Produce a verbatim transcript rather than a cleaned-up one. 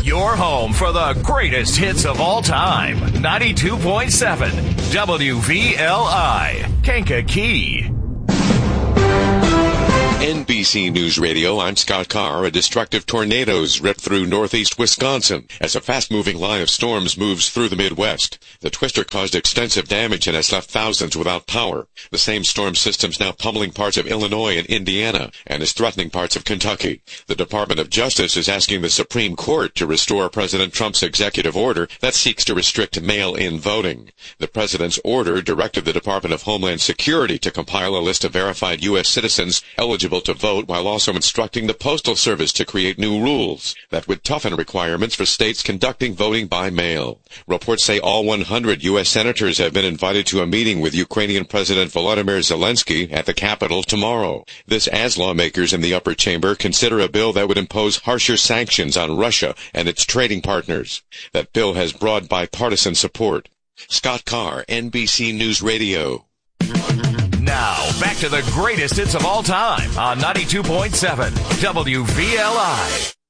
Your home for the greatest hits of all time. ninety-two point seven W V L I, Kankakee. N B C News Radio, I'm Scott Carr. A destructive tornadoes ripped through northeast Wisconsin as a fast-moving line of storms moves through the Midwest. The twister caused extensive damage and has left thousands without power. The same storm system's now pummeling parts of Illinois and Indiana and is threatening parts of Kentucky. The Department of Justice is asking the Supreme Court to restore President Trump's executive order that seeks to restrict mail-in voting. The president's order directed the Department of Homeland Security to compile a list of verified U S citizens eligible to vote, while also instructing the Postal Service to create new rules that would toughen requirements for states conducting voting by mail. Reports say all one hundred U S senators have been invited to a meeting with Ukrainian President Volodymyr Zelensky at the Capitol tomorrow. This as lawmakers in the upper chamber consider a bill that would impose harsher sanctions on Russia and its trading partners. That bill has broad bipartisan support. Scott Carr, N B C News Radio. Now, back to the greatest hits of all time on ninety-two point seven W V L I.